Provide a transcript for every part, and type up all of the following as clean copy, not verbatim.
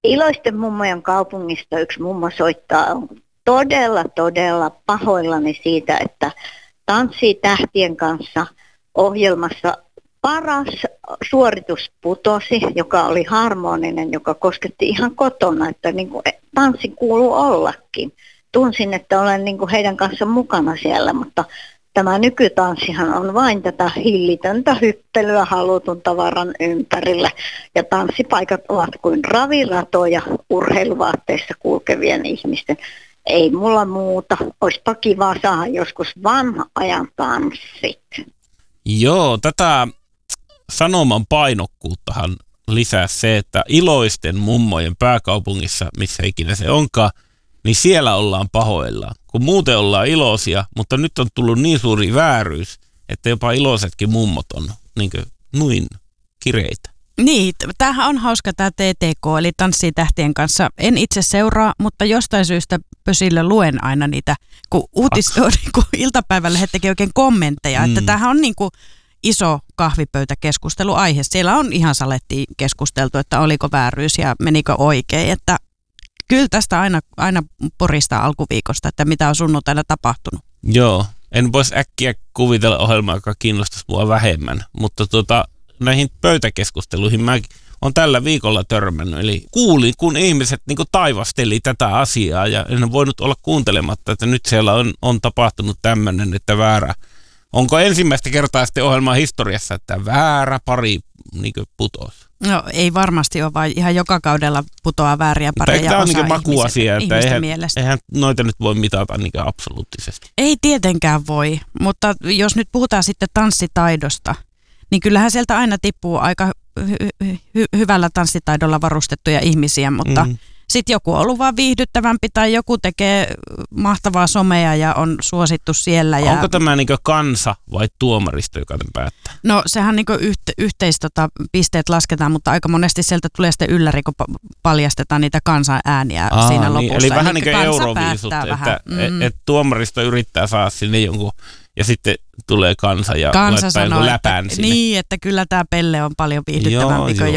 Iloisten mummojen kaupungista yksi mummo soittaa, on todella pahoillani siitä, että Tanssii tähtien kanssa ohjelmassa paras suoritus putosi, joka oli harmoninen, joka kosketti ihan kotona, että niin kuin tanssi kuuluu ollakin. Tunsin, että olen niin kuin heidän kanssa mukana siellä, mutta tämä nykytanssihan on vain tätä hillitöntä hyppelyä halutun tavaran ympärillä. Ja tanssipaikat ovat kuin raviratoja urheiluvaatteissa kulkevien ihmisten. Ei mulla muuta. Olisipa kiva saada joskus vanha ajan tanssit. Joo, tätä sanoman painokkuuttahan lisää se, että iloisten mummojen pääkaupungissa, missä ikinä se onkaan, niin siellä ollaan pahoillaan. Kun muuten ollaan iloisia, mutta nyt on tullut niin suuri vääryys, että jopa iloisetkin mummot on niin kuin noin kireitä. Niin, tämähän on hauska tämä TTK, eli Tanssii tähtien kanssa. En itse seuraa, mutta jostain syystä pösillä luen aina niitä, kun kun iltapäivälehdet tekee oikein kommentteja, että tämähän on niin kuin iso kahvipöytäkeskusteluaihe. Siellä on ihan saletti keskusteltu, että oliko vääryys ja menikö oikein, että kyllä tästä aina poristaa alkuviikosta, että mitä on sunnuntaina tapahtunut. Joo, en voisi äkkiä kuvitella ohjelmaa, joka kiinnostaisi mua vähemmän, mutta näihin pöytäkeskusteluihin mä olen tällä viikolla törmännyt. Eli kuulin, kun ihmiset niin kuin taivasteli tätä asiaa ja en voinut olla kuuntelematta, että nyt siellä on tapahtunut tämmöinen, että väärä. Onko ensimmäistä kertaa sitten ohjelman historiassa, että väärä pari niin kuin putosi? No ei varmasti ole, vaan ihan joka kaudella putoaa vääriä pareja. Tämä on niin makuasia, että eihän noita nyt voi mitata niin absoluuttisesti. Ei tietenkään voi, mutta jos nyt puhutaan sitten tanssitaidosta, niin kyllähän sieltä aina tippuu aika hyvällä tanssitaidolla varustettuja ihmisiä, mutta sitten joku on ollut vaan viihdyttävämpi tai joku tekee mahtavaa somea ja on suosittu siellä. Onko tämä niin kansa vai tuomaristo, joka tämän päättää? No sehän niin pisteet lasketaan, mutta aika monesti sieltä tulee sitten ylläri, kun paljastetaan niitä kansan ääniä siinä lopussa. Eli vähän niin kuin euroviisut, että tuomaristo yrittää saada sinne jonkun ja sitten tulee kansa ja laittaa jonkun läpän sinne. Niin, että kyllä tämä pelle on paljon viihdyttävämpi kuin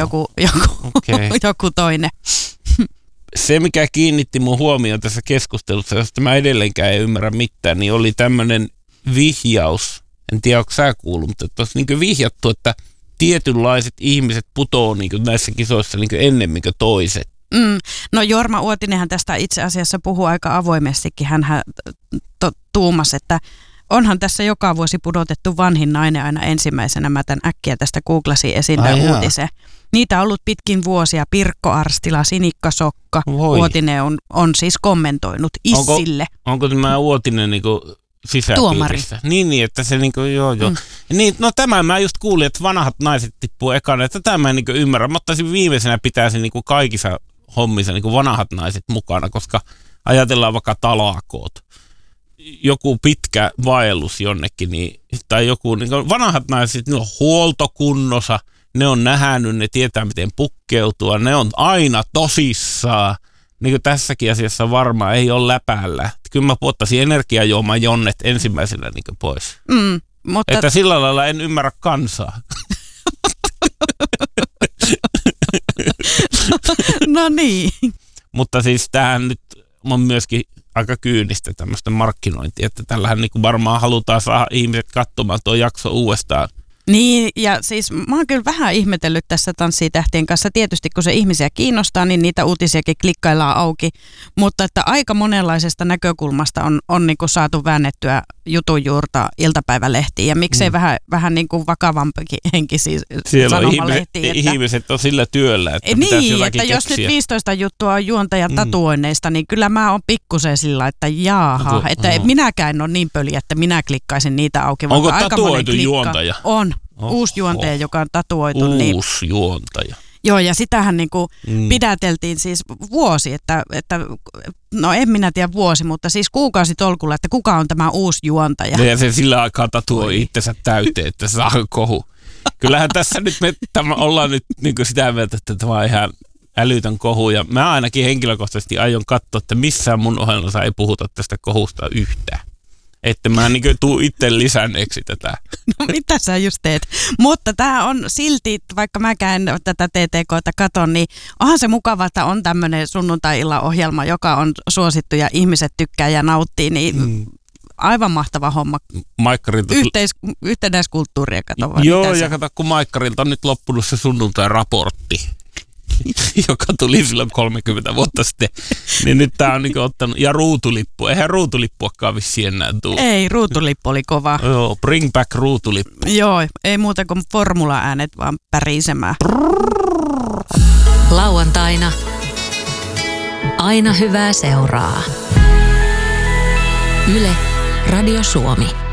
joku toinen. Se, mikä kiinnitti mun huomioon tässä keskustelussa, josta mä edelleenkään en ymmärrä mitään, niin oli tämmöinen vihjaus. En tiedä, onko sä kuullut, mutta tuossa niin vihjattu, että tietynlaiset ihmiset putoo niin näissä kisoissa niin ennemmin kuin toiset. No Jorma Uotinenhan tästä itse asiassa puhuu aika avoimestikin. Hänhän tuumasi, että onhan tässä joka vuosi pudotettu vanhin nainen aina ensimmäisenä. Mä tän äkkiä tästä googlasin esiin tämän uutisen. Niitä on ollut pitkin vuosia. Pirkko Arstila, Sinikka Sokka. Uotinen on siis kommentoinut issille. Onko tämä Uotinen niinku sisäpiirissä? Niin, että se niinku, joo. Niin, no tämä mä just kuulin, että vanhat naiset tippuu ekana, että tätä mä en niinku ymmärrä. Mä ottaisin viimeisenä pitäisi niinku kaikissa hommissa niinku vanhat naiset mukana, koska ajatellaan vaikka talakoot. Joku pitkä vaellus jonnekin, tai joku niin vanhat naiset, ne on huoltokunnossa, ne on nähnyt, ne tietää miten pukkeutua, ne on aina tosissaan. Niin kuin tässäkin asiassa varmaan ei ole läpällä. Kyllä mä puottaisin energiajuoman jonnet ensimmäisenä niin pois. Mutta että sillä lailla en ymmärrä kansaa. No niin. Mutta siis tämähän nyt on myöskin aika kyynistä tämmöistä markkinointia, että tällähän niin kuin varmaan halutaan saada ihmiset katsomaan tuo jakso uudestaan. Niin, ja siis mä oon kyllä vähän ihmetellyt tässä Tanssii tähtien kanssa. Tietysti kun se ihmisiä kiinnostaa, niin niitä uutisiakin klikkaillaan auki. Mutta että aika monenlaisesta näkökulmasta on niin kuin saatu väännettyä jutun juurta iltapäivälehtiin. Ja miksei vähän niin kuin vakavampikin henkisiä sanomalehtiä. Siellä on ihmiset on sillä työllä, että niin, että jos nyt 15 juttua on juontajan tatuoinneista, niin kyllä mä oon pikkusen sillä, että jaaha. Että minäkään en ole niin pöliä, että minä klikkaisin niitä auki. Onko tatuoitu juontaja? On. Uusi juontaja, joka on tatuoitu. Uusi juontaja. Joo, ja sitähän niinku pidäteltiin siis vuosi, että no en minä tiedä vuosi, mutta siis kuukausitolkulla, että kuka on tämä uusi juontaja. Ja se sillä aikaa tatuoi itsensä täyteen, että saa kohu. Kyllähän tässä nyt me ollaan nyt niinku sitä mieltä, että tämä on ihan älytön kohu. Ja mä ainakin henkilökohtaisesti aion katsoa, että missään mun ohjelmassa ei puhuta tästä kohusta yhtään. Että mä niin tuu itse lisänneeksi tätä. No mitä sä just teet? Mutta tää on silti, vaikka mäkään tätä TTK:ta katon, niin onhan se mukava, että on tämmöinen sunnuntai-illan ohjelma, joka on suosittu ja ihmiset tykkää ja nauttii, niin aivan mahtava homma. Yhtenäiskulttuuria kato. Joo, ja kato, kun Maikkarilta on nyt loppunut se sunnuntai-raportti, joka tuli silloin 30 vuotta sitten, niin nyt tää on niinku ottanut, ja ruutulippu, eihän ruutulippuakaan vissiin enää tule. Ei, ruutulippu oli kova. Joo, bring back ruutulippu. Joo, ei muuta kuin formula-äänet vaan pärisemään. Lauantaina aina hyvää seuraa. Yle, Radio Suomi.